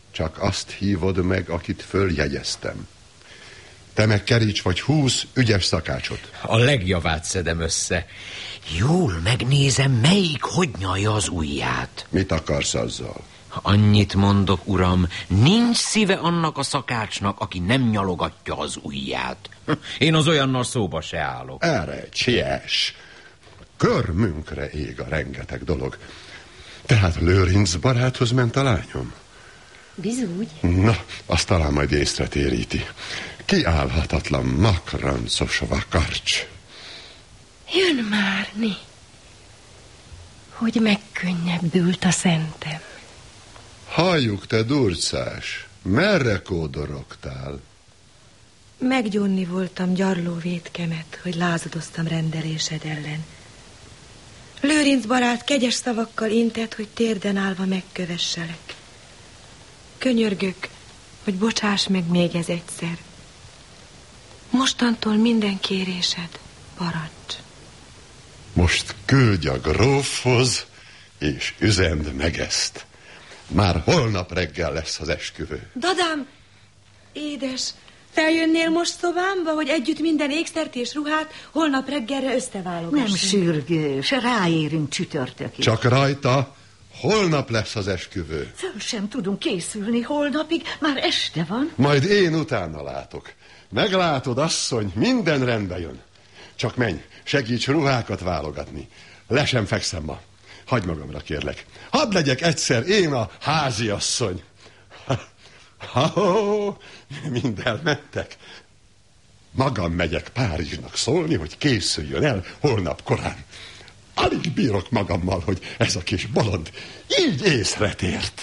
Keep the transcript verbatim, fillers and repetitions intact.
Csak azt hívod meg, akit följegyeztem. Te meg keríts vagy húsz ügyes szakácsot. A legjavát szedem össze. Jól megnézem, melyik hogy nyalja az ujját. Mit akarsz azzal? Annyit mondok, uram, nincs szíve annak a szakácsnak, aki nem nyalogatja az ujját. Én az olyannal szóba se állok. Erre, siess! Körmünkre ég a rengeteg dolog. Tehát Lőrinc baráthoz ment a lányom? Bizony. Na, azt talán majd észre téríti. Kiállhatatlan makrancos vakarcs. Jön már, né, hogy megkönnyebbült a szentem. Halljuk, te durcás, merre kódorogtál? Meggyónni voltam gyarló vétkemet, hogy lázadoztam rendelésed ellen. Lőrinc barát kegyes szavakkal intett, hogy térden állva megkövesselek. Könyörgök, hogy bocsáss meg még ez egyszer. Mostantól minden kérésed parancs. Most küldj a grófhoz, és üzend meg ezt. Már holnap reggel lesz az esküvő. Dadám, édes, feljönnél most szobámba, hogy együtt minden ékszert és ruhát holnap reggelre összeválogassunk? Nem sürgős, ráérünk csütörtökig. Csak rajta, holnap lesz az esküvő. Föl sem tudunk készülni holnapig, már este van. Majd én utána látok. Meglátod, asszony, minden rendbe jön. Csak menj, segíts ruhákat válogatni. Le sem fekszem ma. Hagy magamra, kérlek. Hadd legyek egyszer én a háziasszony. Ha-ho, mind elmentek. Magam megyek Párizsnak szólni, hogy készüljön el holnap korán. Alig bírok magammal, hogy ez a kis bolond így észre tért.